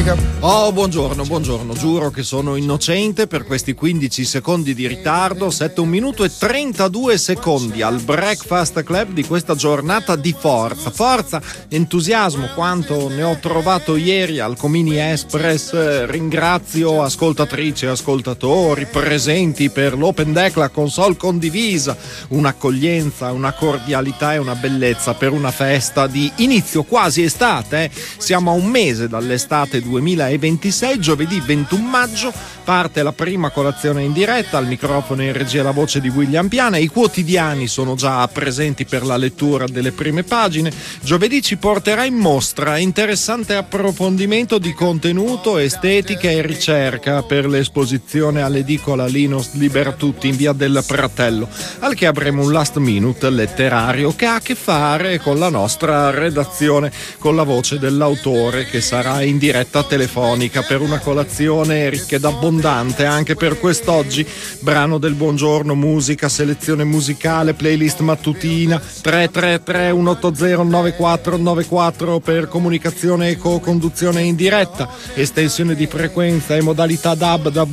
Oh, buongiorno, giuro che sono innocente per questi 15 secondi di ritardo, 1 minuto e 32 secondi al Breakfast Club di questa giornata di forza, entusiasmo, quanto ne ho trovato ieri al Comini Express. Ringrazio ascoltatrici e ascoltatori presenti per l'Open Deck, la console condivisa, un'accoglienza, una cordialità e una bellezza per una festa di inizio quasi estate. Siamo a un mese dall'estate 2026, giovedì 21 maggio parte la prima colazione in diretta, al microfono in regia la voce di William Piana. I quotidiani sono già presenti per la lettura delle prime pagine. Giovedì ci porterà in mostra interessante approfondimento di contenuto, estetica e ricerca per l'esposizione all'edicola Linus Libertutti in via del Pratello, al che avremo un last minute letterario che ha a che fare con la nostra redazione, con la voce dell'autore che sarà in diretta telefonica per una colazione ricca ed abbondante anche per quest'oggi. Brano del buongiorno, musica, selezione musicale, playlist mattutina. 333 180 9494 per comunicazione e co-conduzione in diretta, estensione di frequenza e modalità DAB da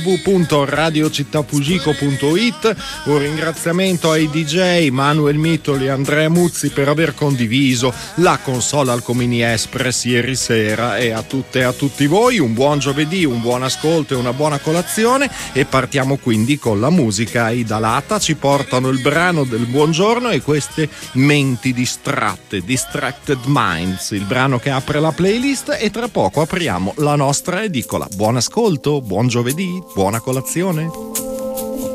www.radiocittafugico.it. Un ringraziamento ai DJ Manuel Mitoli e Andrea Muzzi per aver condiviso la console al Comini Express ieri sera, e a tutte e a tutti voi un buon giovedì, un buon ascolto e una buona colazione. E partiamo quindi con la musica. I Dalata ci portano il brano del buongiorno e queste menti distratte, Distracted Minds, il brano che apre la playlist, e tra poco apriamo la nostra edicola. Buon ascolto, buon giovedì, buona colazione.